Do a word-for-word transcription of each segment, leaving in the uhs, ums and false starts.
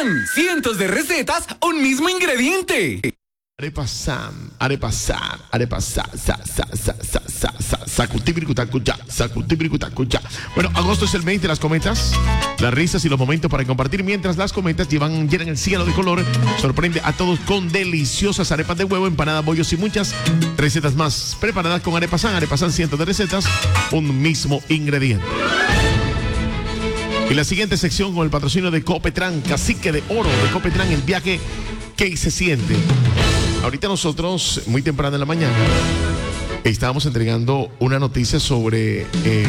San, cientos de recetas, un mismo ingrediente. Arepa San, arepa San, arepa San, sa, sa, sa, sa, sa, sa, sacutibiricutacuya, sacutibiricutacuya. Bueno, agosto es el mes de las cometas, las risas y los momentos para compartir mientras las cometas llevan, llenan el cielo de color. Sorprende a todos con deliciosas arepas de huevo, empanadas, bollos y muchas recetas más preparadas con arepa San. Arepa San, cientos de recetas, un mismo ingrediente. Y la siguiente sección con el patrocinio de Copetran, Cacique de Oro de Copetran, el viaje que se siente. Ahorita nosotros, muy temprano en la mañana, estábamos entregando una noticia sobre eh,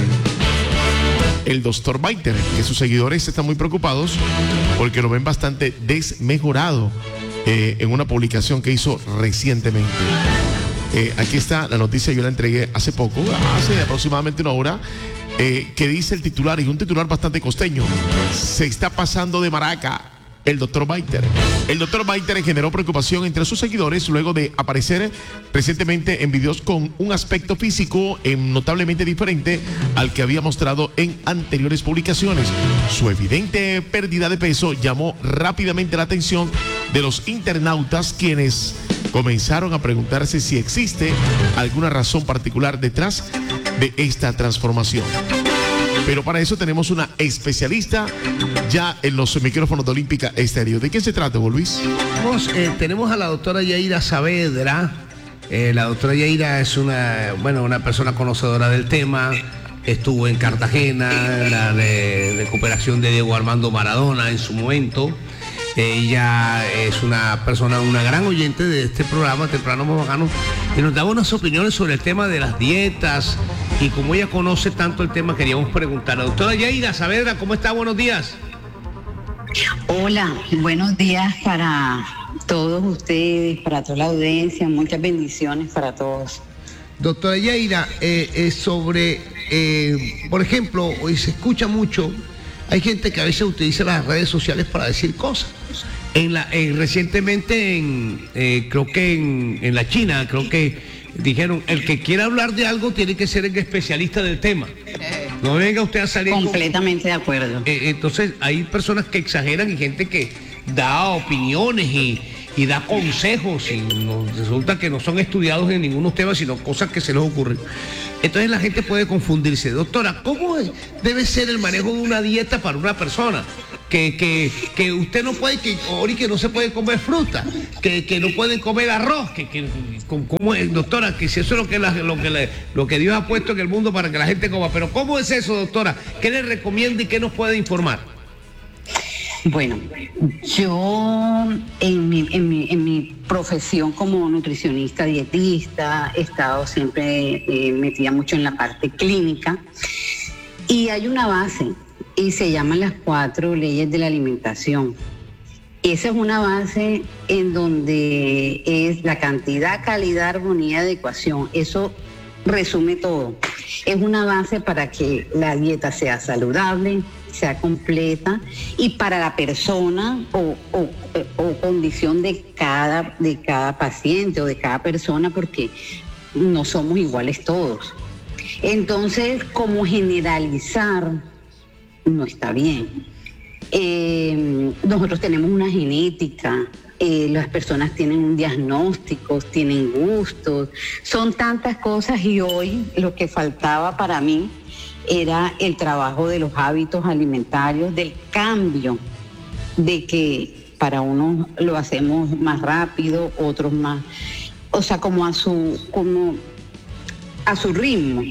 el doctor Baiter, que sus seguidores están muy preocupados porque lo ven bastante desmejorado eh, en una publicación que hizo recientemente. Eh, aquí está la noticia, yo la entregué hace poco, hace aproximadamente una hora, eh, que dice el titular, y un titular bastante costeño: se está pasando de maraca el doctor Baiter. El doctor Baiter generó preocupación entre sus seguidores luego de aparecer recientemente en videos con un aspecto físico eh, notablemente diferente al que había mostrado en anteriores publicaciones. Su evidente pérdida de peso llamó rápidamente la atención de los internautas, quienes comenzaron a preguntarse si existe alguna razón particular detrás de esta transformación. Pero para eso tenemos una especialista ya en los micrófonos de Olímpica Estéreo. ¿De qué se trata, Luis? Tenemos, eh, tenemos a la doctora Yaira Saavedra. Eh, la doctora Yaira es una, bueno, una persona conocedora del tema. Estuvo en Cartagena, la de, de cooperación de Diego Armando Maradona en su momento. Ella es una persona, una gran oyente de este programa, Temprano Más Bacano, que nos da unas opiniones sobre el tema de las dietas. Y como ella conoce tanto el tema, queríamos preguntar a la doctora Yaira Saavedra, ¿cómo está? Buenos días. Hola, buenos días para todos ustedes, para toda la audiencia, muchas bendiciones para todos. Doctora Yaira, eh, eh, sobre, eh, por ejemplo, hoy se escucha mucho, hay gente que a veces utiliza las redes sociales para decir cosas. En la, en, recientemente, en, eh, creo que en, en la China, creo que dijeron, el que quiera hablar de algo tiene que ser el especialista del tema. No venga usted a salir... Completamente de acuerdo. Eh, entonces, hay personas que exageran y gente que da opiniones y, y da consejos y no, resulta que no son estudiados en ningunos temas, sino cosas que se les ocurren. Entonces la gente puede confundirse. Doctora, ¿cómo es, debe ser el manejo de una dieta para una persona? Que, que, que usted no puede, que ahorita que no se puede comer fruta, que, que no pueden comer arroz, que, que ¿cómo es, doctora? Que si eso es lo que, la, lo, que la, lo que Dios ha puesto en el mundo para que la gente coma. Pero ¿cómo es eso, doctora? ¿Qué le recomienda y qué nos puede informar? Bueno, yo en mi, en mi, en mi profesión como nutricionista, dietista, he estado siempre eh, metida mucho en la parte clínica y hay una base y se llaman las cuatro leyes de la alimentación. Esa es una base en donde es la cantidad, calidad, armonía, adecuación. Eso resume todo. Es una base para que la dieta sea saludable, sea completa y para la persona o, o, o condición de cada, de cada paciente o de cada persona, porque no somos iguales todos. Entonces, como generalizar no está bien. Eh, nosotros tenemos una genética, eh, las personas tienen un diagnóstico, tienen gustos, son tantas cosas y hoy lo que faltaba para mí era el trabajo de los hábitos alimentarios, del cambio, de que para unos lo hacemos más rápido, otros más, o sea, como a su, como a su ritmo.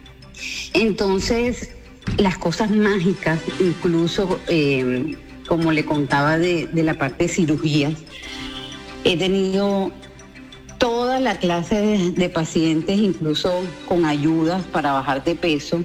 Entonces, las cosas mágicas, incluso eh, como le contaba de, de la parte de cirugías, he tenido toda la clase de, de pacientes, incluso con ayudas para bajar de peso,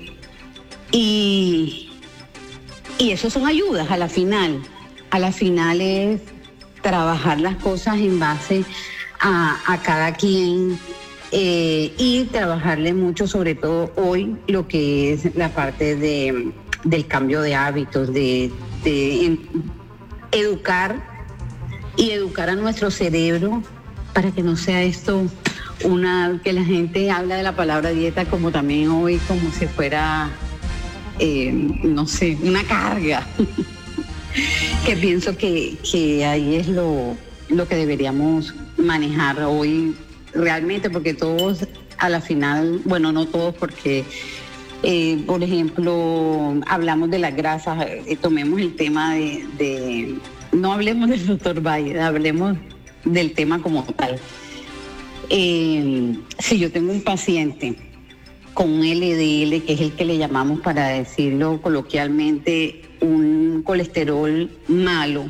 y, y eso son ayudas a la final. A la final es trabajar las cosas en base a, a cada quien. Eh, y trabajarle mucho, sobre todo hoy, lo que es la parte de, del cambio de hábitos, de, de en, educar y educar a nuestro cerebro para que no sea esto una, que la gente habla de la palabra dieta como también hoy, como si fuera, eh, no sé, una carga. que pienso que, que ahí es lo, lo que deberíamos manejar hoy realmente, porque todos a la final, bueno, no todos, porque eh, por ejemplo hablamos de las grasas, eh, tomemos el tema de, de no hablemos del doctor Valle, hablemos del tema como tal. Eh, si yo tengo un paciente con un L D L, que es el que le llamamos, para decirlo coloquialmente, un colesterol malo,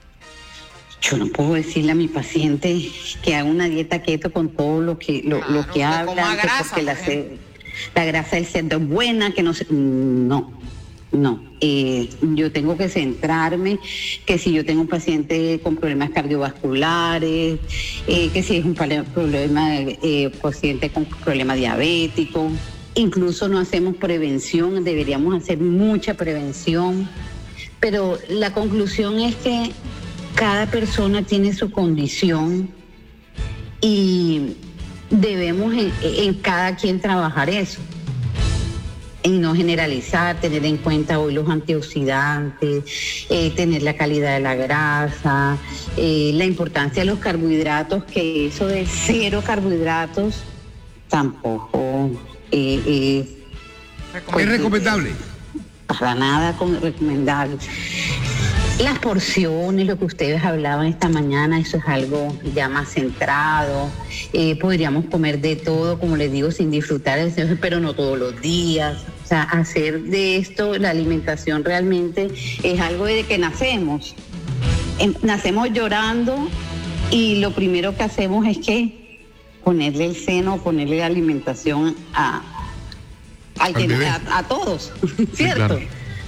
yo no puedo decirle a mi paciente que haga una dieta keto con todo lo que lo, claro, lo que habla, porque la, la grasa del cerdo es buena, que no se, no, no. Eh, yo tengo que centrarme que si yo tengo un paciente con problemas cardiovasculares, eh, que si es un problema, eh, paciente con problema diabético, incluso no hacemos prevención, deberíamos hacer mucha prevención, pero la conclusión es que cada persona tiene su condición y debemos en, en cada quien trabajar eso, en no generalizar, tener en cuenta hoy los antioxidantes, eh, tener la calidad de la grasa, eh, la importancia de los carbohidratos, que eso de cero carbohidratos tampoco eh, eh, pues, es recomendable. Para nada con, recomendable. Las porciones, lo que ustedes hablaban esta mañana, eso es algo ya más centrado. Eh, podríamos comer de todo, como les digo, sin disfrutar, pero no todos los días. O sea, hacer de esto la alimentación realmente es algo de que nacemos. Eh, nacemos llorando y lo primero que hacemos es que ponerle el seno, ponerle la alimentación a, a, que, a, a todos, ¿cierto? Sí, claro.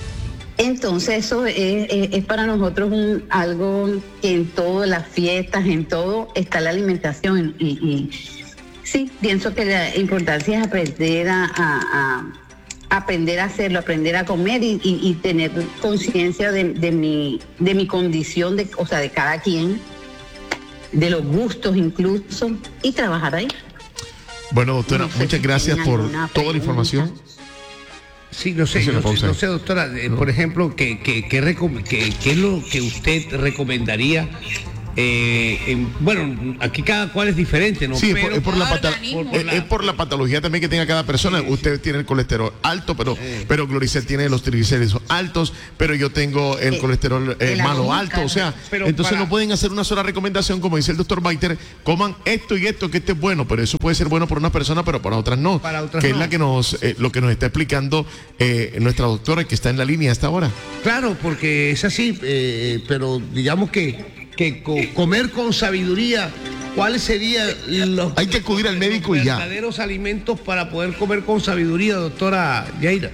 Entonces eso es, es, es para nosotros un, algo que en todas las fiestas, en todo, está la alimentación. Y, y sí, pienso que la importancia es aprender a, a, a aprender a hacerlo, aprender a comer y, y, y tener conciencia de, de, mi, de mi condición, de, o sea, de cada quien, de los gustos incluso, y trabajar ahí. Bueno, doctora, no sé muchas si gracias por toda la información. Sí, no sé, no sé, no sé, doctora, eh, no. por ejemplo, ¿qué, qué, qué, recom- qué, qué es lo que usted recomendaría? Eh, en, bueno, aquí cada cual es diferente, ¿no? Sí, pero, es, por, es, por la pata- por, por la... es por la patología también que tenga cada persona. Sí, usted sí. tiene el colesterol alto, pero, sí. pero Gloricel tiene los triglicéridos altos, pero yo tengo el eh, colesterol eh, malo boca, alto. O sea, pero entonces para... no pueden hacer una sola recomendación, como dice el doctor Baiter, coman esto y esto, que este es bueno, pero eso puede ser bueno para una persona, pero para otras no. Para otras que no. es la que nos, eh, lo que nos está explicando eh, nuestra doctora, que está en la línea hasta ahora. Claro, porque es así, eh, pero digamos que que co- comer con sabiduría, ¿cuáles serían los, hay que acudir al médico los y ya verdaderos alimentos para poder comer con sabiduría, doctora Yaira?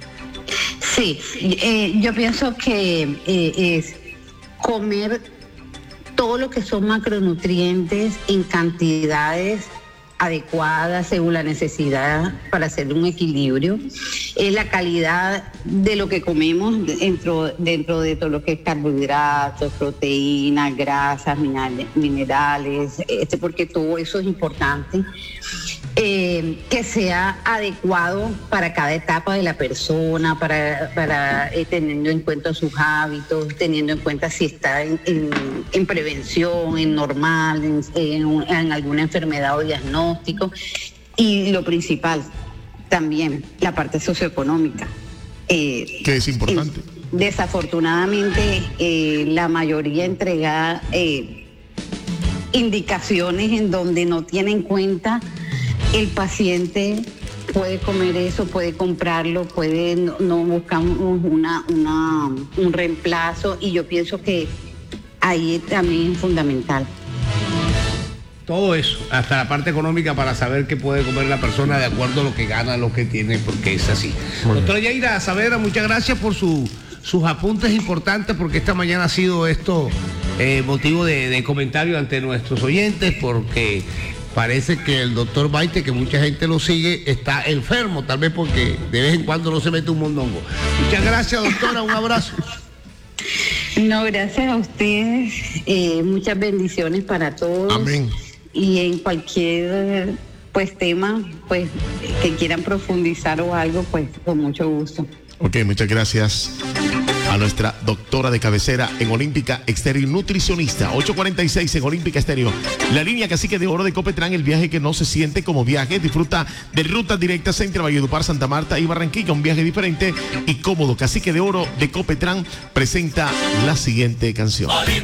Sí, eh, yo pienso que eh, es comer todo lo que son macronutrientes en cantidades adecuadas según la necesidad para hacer un equilibrio. Es la calidad de lo que comemos dentro, dentro de todo lo que es carbohidratos, proteínas, grasas, minerales, este, porque todo eso es importante. Eh, que sea adecuado para cada etapa de la persona, para, para eh, teniendo en cuenta sus hábitos, teniendo en cuenta si está en, en, en prevención, en normal, en, en, en alguna enfermedad o diagnóstico. Y lo principal, también la parte socioeconómica. Eh, que es importante. Eh, desafortunadamente, eh, la mayoría entrega eh, indicaciones en donde no tiene en cuenta el paciente puede comer eso, puede comprarlo, puede no, no buscamos una, una, un reemplazo, y yo pienso que ahí también es fundamental. Todo eso, hasta la parte económica, para saber qué puede comer la persona de acuerdo a lo que gana, lo que tiene, porque es así. Bueno. Doctora Yaira Saavedra, muchas gracias por su, sus apuntes importantes, porque esta mañana ha sido esto eh, motivo de, de comentario ante nuestros oyentes, porque parece que el doctor Baite, que mucha gente lo sigue, está enfermo, tal vez porque de vez en cuando no se mete un mondongo. Muchas gracias, doctora, un abrazo. No, gracias a ustedes, eh, muchas bendiciones para todos. Amén. Y en cualquier pues tema pues que quieran profundizar o algo, pues con mucho gusto. Ok, muchas gracias. a nuestra doctora de cabecera en Olímpica Estéreo, nutricionista. ocho cuarenta y seis en Olímpica Estéreo. La línea Cacique de Oro de Copetran, el viaje que no se siente como viaje. Disfruta de rutas directas entre Valledupar, Santa Marta y Barranquilla. Un viaje diferente y cómodo. Cacique de Oro de Copetran presenta la siguiente canción.